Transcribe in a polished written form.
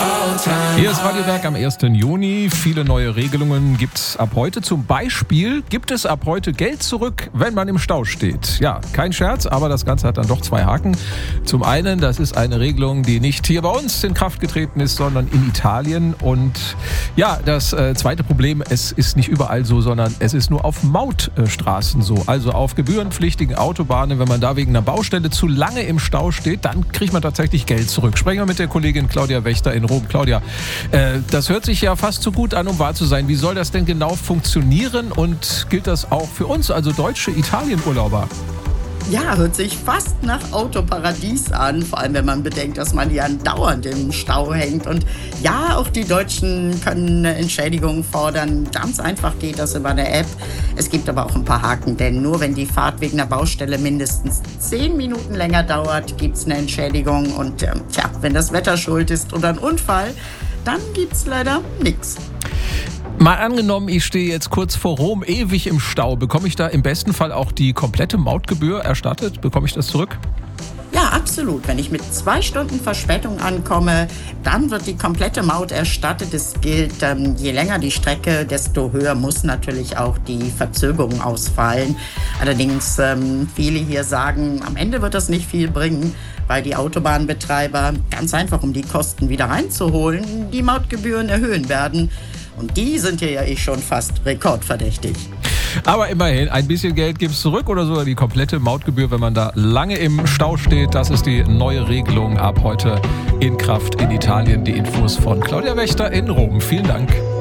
Hier ist Radio Berg am 1. Juni. Viele neue Regelungen gibt es ab heute. Zum Beispiel gibt es ab heute Geld zurück, wenn man im Stau steht. Ja, kein Scherz, aber das Ganze hat dann doch zwei Haken. Zum einen, das ist eine Regelung, die nicht hier bei uns in Kraft getreten ist, sondern in Italien. Und ja, das zweite Problem, es ist nicht überall so, sondern es ist nur auf Mautstraßen so. Also auf gebührenpflichtigen Autobahnen, wenn man da wegen einer Baustelle zu lange im Stau steht, dann kriegt man tatsächlich Geld zurück. Sprechen wir mit der Kollegin Claudia Wächter in Rom. Claudia, das hört sich ja fast zu gut an, um wahr zu sein. Wie soll das denn genau funktionieren und gilt das auch für uns, also deutsche Italienurlauber? Ja, hört sich fast nach Autoparadies an, vor allem wenn man bedenkt, dass man ja dauernd im Stau hängt. Und ja, auch die Deutschen können eine Entschädigung fordern. Ganz einfach geht das über eine App. Es gibt aber auch ein paar Haken, denn nur wenn die Fahrt wegen einer Baustelle mindestens 10 Minuten länger dauert, gibt es eine Entschädigung. Und wenn das Wetter schuld ist oder ein Unfall, dann gibt's leider nichts. Mal angenommen, ich stehe jetzt kurz vor Rom ewig im Stau. Bekomme ich da im besten Fall auch die komplette Mautgebühr erstattet? Bekomme ich das zurück? Ja, absolut. Wenn ich mit 2 Stunden Verspätung ankomme, dann wird die komplette Maut erstattet. Es gilt, je länger die Strecke, desto höher muss natürlich auch die Verzögerung ausfallen. Allerdings, viele hier sagen, am Ende wird das nicht viel bringen, weil die Autobahnbetreiber ganz einfach, um die Kosten wieder reinzuholen, die Mautgebühren erhöhen werden. Und die sind hier ja schon fast rekordverdächtig. Aber immerhin, ein bisschen Geld gibt es zurück oder sogar die komplette Mautgebühr, wenn man da lange im Stau steht. Das ist die neue Regelung ab heute in Kraft in Italien. Die Infos von Claudia Wächter in Rom. Vielen Dank.